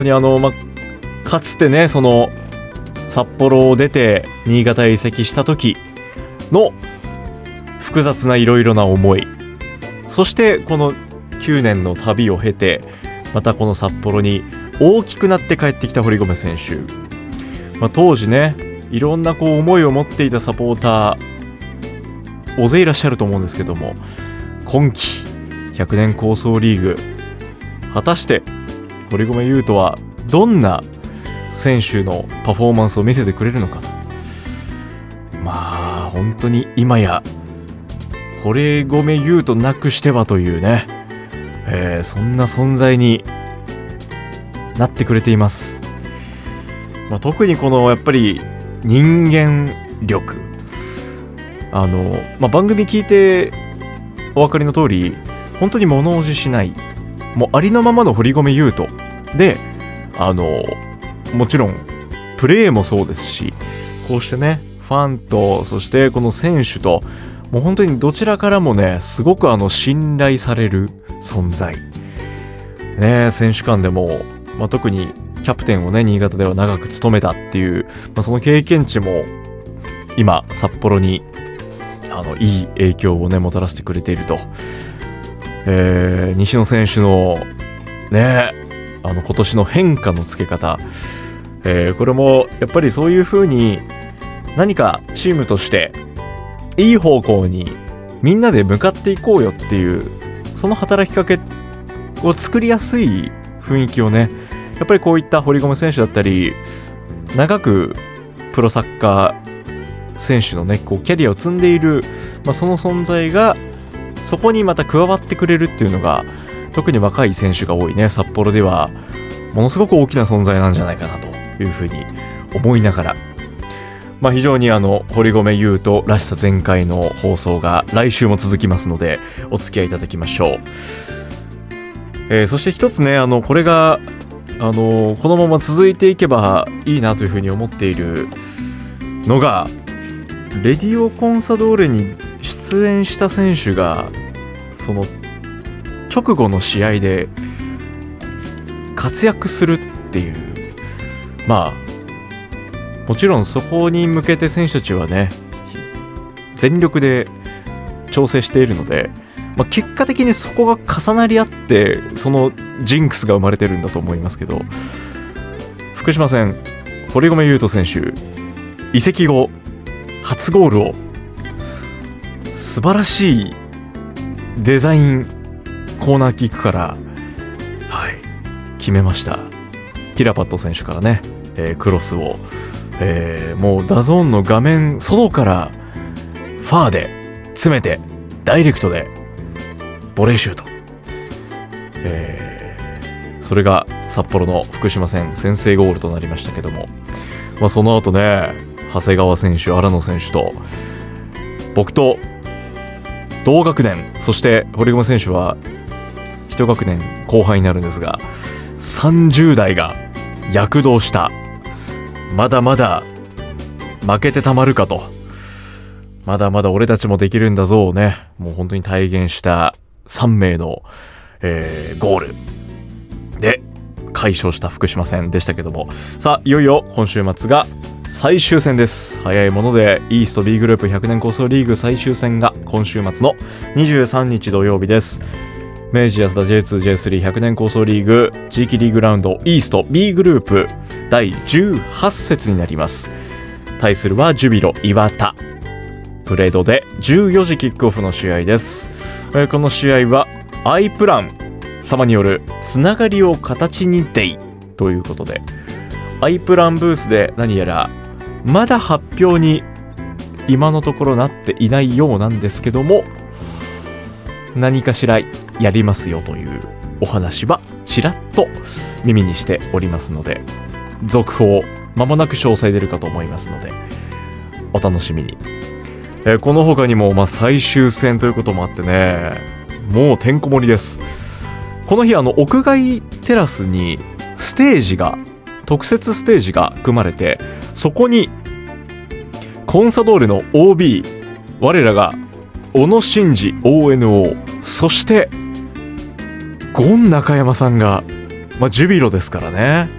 かつてね、その札幌を出て新潟へ移籍した時の複雑ないろいろな思い、そしてこの9年の旅を経てまたこの札幌に大きくなって帰ってきた堀米選手、当時ねいろんな思いを持っていたサポーター大勢いらっしゃると思うんですけども、今季100年構想リーグ果たして堀米雄斗はどんな選手のパフォーマンスを見せてくれるのかと。本当に今や堀米雄斗なくしてはというね、そんな存在になってくれています。特にこのやっぱり人間力、番組聞いてお分かりの通り本当に物おじしない、もうありのままの堀米雄斗で、もちろんプレーもそうですし、こうしてねファンとそしてこの選手ともう本当にどちらからもねすごく信頼される存在ね。選手間でも、特にキャプテンをね新潟では長く務めたっていう、その経験値も今札幌にいい影響をねもたらしてくれていると。西野選手のね今年の変化のつけ方、これもやっぱりそういう風に何かチームとしていい方向にみんなで向かっていこうよっていうその働きかけを作りやすい雰囲気をね、やっぱりこういった堀米選手だったり長くプロサッカー選手のねキャリアを積んでいる、その存在がそこにまた加わってくれるっていうのが、特に若い選手が多いね札幌ではものすごく大きな存在なんじゃないかなというふうに思いながら、非常に堀米雄斗らしさ全開の放送が来週も続きますのでお付き合いいただきましょう。そして一つねこれがこのまま続いていけばいいなというふうに思っているのが、レディオコンサドーレに出演した選手がその直後の試合で活躍するっていう、もちろんそこに向けて選手たちはね全力で調整しているので、結果的にそこが重なり合ってそのジンクスが生まれてるんだと思いますけど、福島戦堀米雄斗選手移籍後初ゴールを素晴らしいデザインコーナーキックから決めました。キラパット選手からね、クロスを、もうダゾーンの画面外からファーで詰めてダイレクトでボレーシュート、それが札幌の福島戦先制ゴールとなりましたけども、その後ね長谷川選手、荒野選手と僕と同学年、そして堀米選手は一学年後輩になるんですが、30代が躍動した、まだまだ負けてたまるかと、まだまだ俺たちもできるんだぞをね、もう本当に体現した3名の、ゴールで快勝した福島戦でしたけども、さあいよいよ今週末が最終戦です。早いものでイースト B グループ100年構想リーグ最終戦が今週末の23日土曜日です。明治安田 J2J3 100年構想リーグ地域リーグラウンドイースト B グループ第18節になります。対するはジュビロ磐田、プレードで14時キックオフの試合です。この試合はアイプラン様によるつながりを形にデイということで、アイプランブースで何やらまだ発表に今のところなっていないようなんですけども、何かしらやりますよというお話はちらっと耳にしておりますので、続報間もなく詳細出るかと思いますのでお楽しみに。この他にも最終戦ということもあってね、もうてんこ盛りです。この日屋外テラスにステージが、特設ステージが組まれて、そこにコンサドーレの OB 我らが小野伸二 ONO、 そしてゴン中山さんがジュビロですからね。